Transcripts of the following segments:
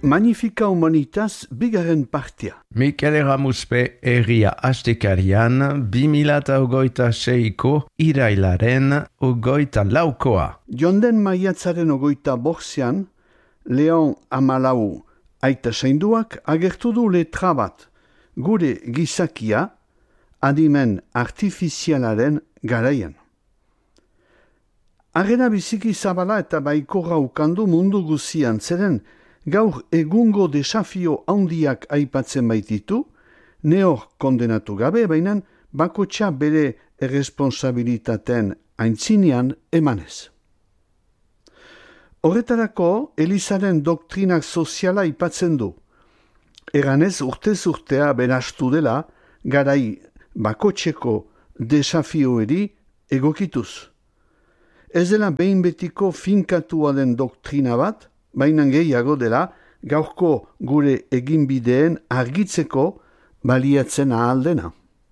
Magnifica Humanitas bigarren partia. Mikel Eramuspe herria astekarian 2026ko irailaren 24koa. Jonden maiatzaren 25ean, Leon Amalau aita zainduak agertu du letra bat, gure gizakia adimen artifizialaren garaian. Arrera biziki zabala eta baikorra ukandu mundu guzian, zeren gaur egungo desafio handiak aipatzen baititu, neor kondenatu gabe, baina bakotxa bere erresponsabilitateen aintzinean emanez. Horretarako, Elizaren doktrinak soziala aipatzen du. Eganez urtez urtea berastu dela, garai bakotxeko desafioeri egokituz. Ez dela behin betiko finkatua den doktrina bat, baina gehiago dela gaurko gure eginbideen argitzeko baliatzen ahaldena.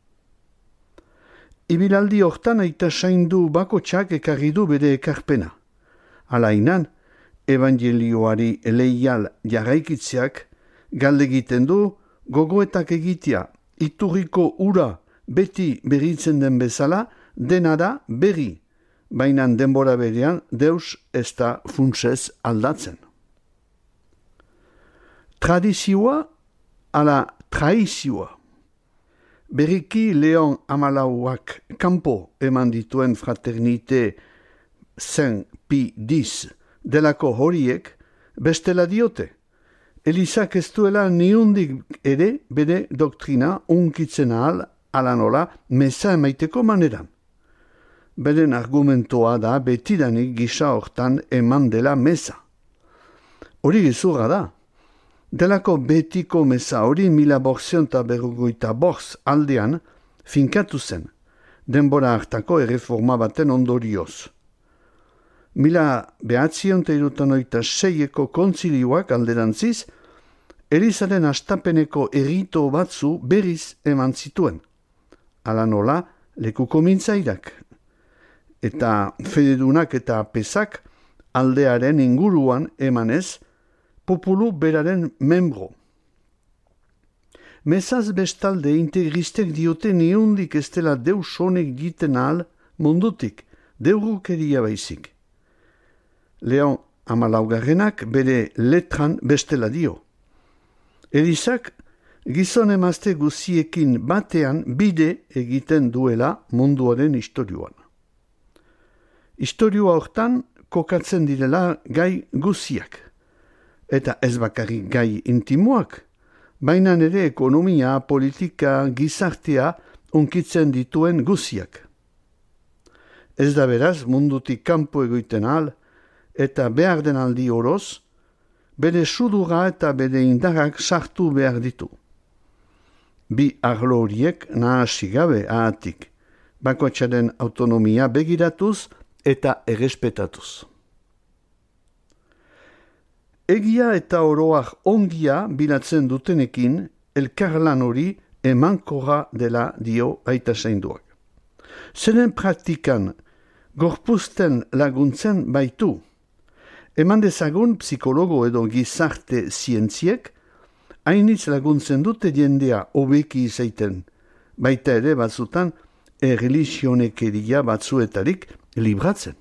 Ibilaldi hortan aita zaindu bakotxak ekarri du bere ekarpena. Alainan, evangelioari eleial jarraikitzeak galdegiten du gogoetak egitea, iturriko ura beti berritzen den bezala, dena da berri, baina denbora berean deus ez da funtsez aldatzen. Tradizioa ala traizioa. Berriki Leon Amalauak kanpo eman dituen fraternite Saint Pi X delako horiek bestela diote. Elizak ez duela niundik ere bere doktrina unkitzen ahal alanola meza emaiteko maneran. Beren argumentoa da betidanik gisa hortan eman dela meza. Hori gezurra da. Delako betiko meza hori 1455 aldean finkatu zen, denbora hartako erreforma baten ondorioz. 1976ko kontzilioak alderantziz, Elizaren astapeneko errito batzu berriz eman zituen. Hala nola, lekuko mintzairak. Eta fededunak eta pesak aldearen inguruan emanez, populu beraren membro. Mezaz bestalde integristek diote niundik ez dela deus honek giten ahal mundutik, deurukeria baizik. Leon Amalaugarrenak bere letran bestela dio. Elizak gizon emazte guziekin batean bide egiten duela munduaren istorioan. Istorioa hortan kokatzen direla gai guziak. Eta ez bakarrik gai intimoak, baina ere ekonomia, politika, gizartea unkitzen dituen guziak. Ez da beraz mundutik kanpo egoiten ahal, eta behar den aldi oroz, bere sudura eta bere indarrak sartu behar ditu. Bi arlo horiek nahasi gabe ahatik, bakoitzaren autonomia begiratuz eta errespetatuz. Egia eta oroak ongia bilatzen dutenekin, elkarlan hori emankorra dela dio aita zainduak. Zeren praktikan gorpuzten laguntzen baitu. Eman dezagun psikologo edo gizarte zientziek, hainitz laguntzen dute jendea hobeki izaiten, baita ere batzutan erreligionekeria batzuetarik libratzen.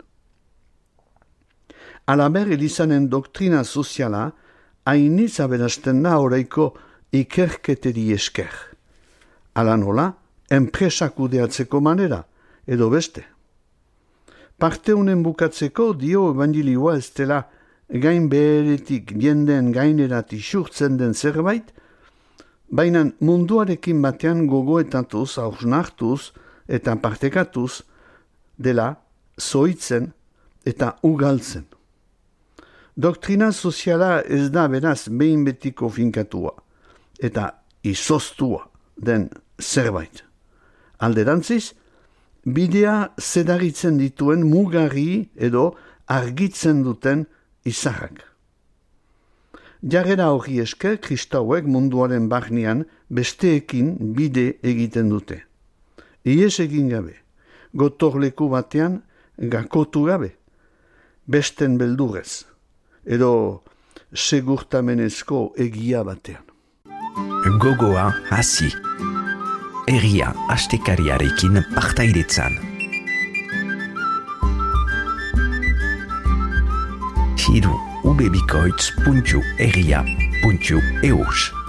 Alaber Elizanen doktrina soziala hainitz aberasten da oraiko ikerketeri esker. Ala nola, enpresak kudeatzeko manera, edo beste. Parte honen bukatzeko dio evangelioa ez dela gain beheretik jenden gainerat isurtzen den zerbait, baina munduarekin batean gogoetatuz, hausnartuz eta partekatuz dela zoitzen eta ugaltzen. Doktrina soziala ez da beraz behin betiko finkatua eta izoztua den zerbait. Alderantziz, bidea zedaritzen dituen mugarri edo argitzen duten izarrak. Jarrera hori esker kristauek munduaren barnean besteekin bide egiten dute. Ies egin gabe, gotorleku batean gakotu gabe, besten beldurrez, edo segurtamenezko egia batean. Gogoa hasi. Egia astekariarekin partaidetzan. Hiru ubebikoitz.egia.eus